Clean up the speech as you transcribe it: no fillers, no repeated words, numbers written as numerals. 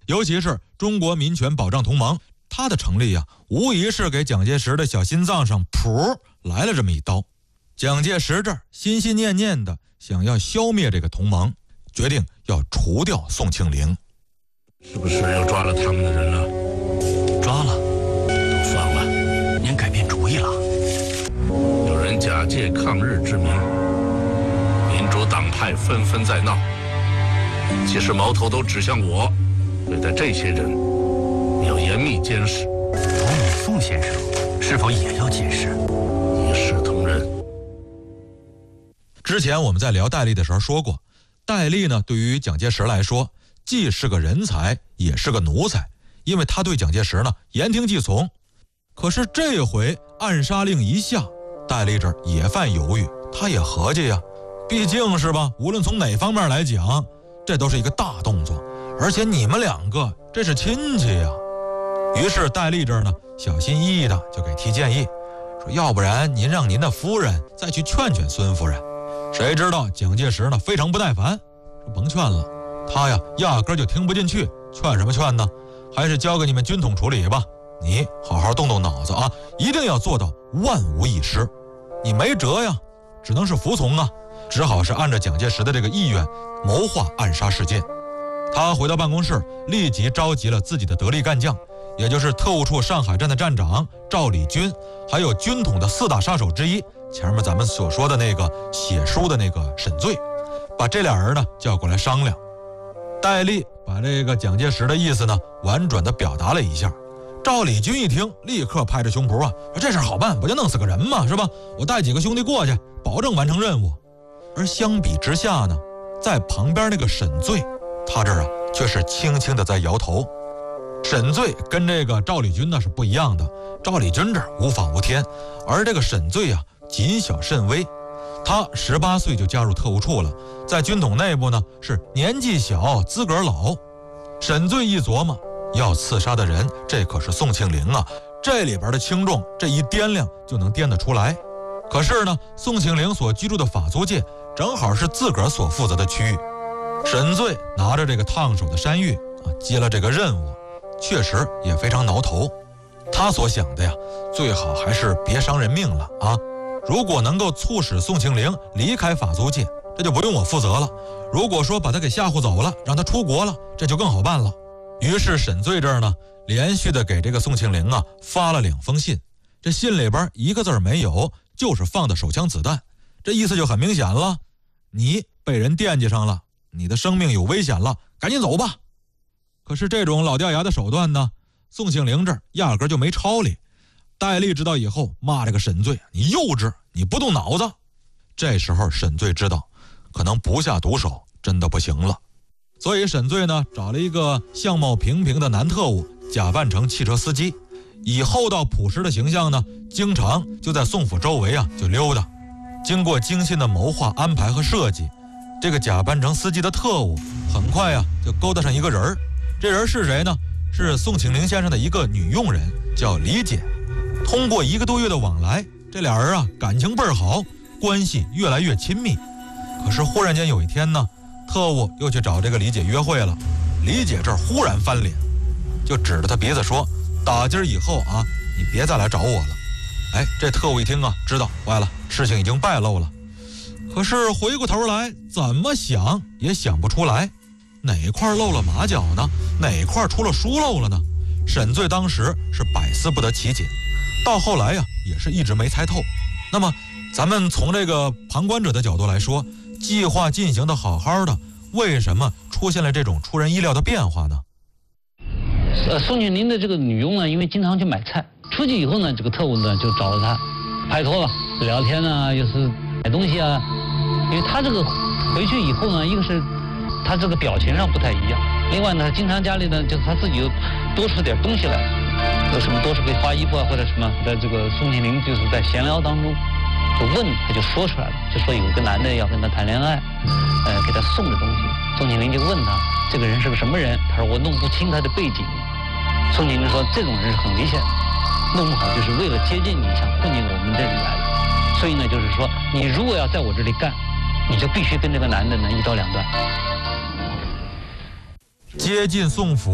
尤其是中国民权保障同盟，它的成立无疑是给蒋介石的小心脏上噗来了这么一刀。蒋介石这儿心心念念的想要消灭这个同盟，决定要除掉宋庆龄。 是不是又抓了他们的人了？ 抓了， 都放了。 您改变主意了？ 有人假借抗日之名，民主党派纷纷在闹，其实矛头都指向我。对待这些人，要严密监视。 同你宋先生是否也要监视？ 一视同仁。 之前我们在聊戴笠的时候说过，戴笠呢对于蒋介石来说，既是个人才，也是个奴才，因为他对蒋介石呢言听计从。可是这回暗杀令一下，戴笠这儿也犯犹豫，他也合计毕竟是吧，无论从哪方面来讲，这都是一个大动作，而且你们两个这是亲戚于是戴笠这儿呢小心翼翼的就给提建议，说要不然您让您的夫人再去劝劝孙夫人。谁知道蒋介石呢非常不耐烦，说甭劝了，他压根就听不进去，劝什么劝呢？还是交给你们军统处理吧，你好好动动脑子一定要做到万无一失。你没辙只能是服从只好是按照蒋介石的这个意愿谋划暗杀事件。他回到办公室，立即召集了自己的得力干将，也就是特务处上海站的站长赵礼军，还有军统的4大杀手之一，前面咱们所说的那个写书的那个沈醉，把这俩人呢叫过来商量。戴笠把这个蒋介石的意思呢婉转地表达了一下。赵礼军一听，立刻拍着胸脯说这事好办，不就弄死个人吗？是吧？我带几个兄弟过去，保证完成任务。而相比之下呢，在旁边那个沈醉，他这儿却是轻轻地在摇头。沈醉跟这个赵礼军呢是不一样的，赵礼军这儿无法无天，而这个沈醉谨小慎微。他18岁就加入特务处了，在军统内部呢是年纪小资格老。沈醉一琢磨，要刺杀的人这可是宋庆龄这里边的轻重这一掂量就能掂得出来。可是呢，宋庆龄所居住的法租界正好是自个儿所负责的区域。沈醉拿着这个烫手的山芋接了这个任务，确实也非常挠头。他所想的最好还是别伤人命了如果能够促使宋庆龄离开法租界，这就不用我负责了。如果说把他给吓唬走了，让他出国了，这就更好办了。于是沈醉这儿呢，连续的给这个宋庆龄发了2封信，这信里边一个字没有，就是放的手枪子弹。这意思就很明显了，你被人惦记上了，你的生命有危险了，赶紧走吧。可是这种老掉牙的手段呢，宋庆龄这儿压根就没抄理。戴笠知道以后，骂这个沈醉，你幼稚，你不动脑子。这时候沈醉知道，可能不下毒手真的不行了。所以沈醉呢，找了一个相貌平平的男特务，假扮成汽车司机，以厚道朴实的形象呢，经常就在宋府周围就溜达。经过精心的谋划安排和设计，这个假扮成司机的特务很快就勾搭上一个人。这人是谁呢？是宋庆龄先生的一个女佣人，叫李姐。通过1个多月的往来，这俩人感情倍儿好，关系越来越亲密。可是忽然间有一天呢，特务又去找这个李姐约会了。李姐这儿忽然翻脸，就指着他鼻子说，打今儿以后你别再来找我了。这特务一听知道坏了，事情已经败露了。可是回过头来怎么想也想不出来，哪块露了马脚呢？哪块出了疏漏了呢？沈醉当时是百思不得其解，到后来也是一直没猜透。那么咱们从这个旁观者的角度来说，计划进行的好好的，为什么出现了这种出人意料的变化呢？ 宋庆龄的这个女佣呢，因为经常去买菜，出去以后呢，这个特务呢就找了她，拍拖了，聊天呢，又是买东西因为她这个回去以后呢，一个是她这个表情上不太一样，另外呢，经常家里呢就是她自己又多出点东西来，有什么多出个花衣服或者什么，在这个宋庆龄就是在闲聊当中就问，他就说出来了，就说有个男的要跟他谈恋爱，给他送的东西。宋庆龄就问他这个人是个什么人，他说我弄不清他的背景。宋庆龄说这种人是很危险的，弄不好就是为了接近你，想混进我们这里来的。所以呢，就是说你如果要在我这里干，你就必须跟这个男的呢一刀两断。 接近宋府